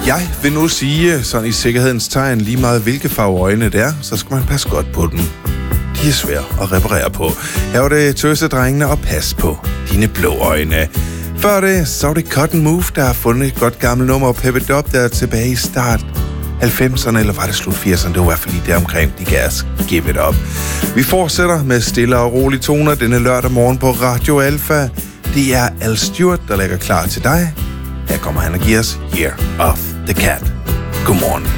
Jeg vil nu sige, sådan i sikkerhedens tegn, lige meget hvilke farve øjne det er, så skal man passe godt på dem. De er svære at reparere på. Her var det Tøsedrengene, og pas på dine blå øjne. Før det, så var det Cotton Move, der har fundet et godt gammelt nummer, Pep It Up, der er tilbage i start 90'erne, eller var det slut 80'erne? Det var i hvert fald lige der omkring, de gav os Give It Up. Vi fortsætter med stille og rolige toner denne lørdag morgen på Radio Alpha. Det er Al Stewart, der lægger klar til dig. Her kommer han og giver os Year of the Cat. Godmorgen.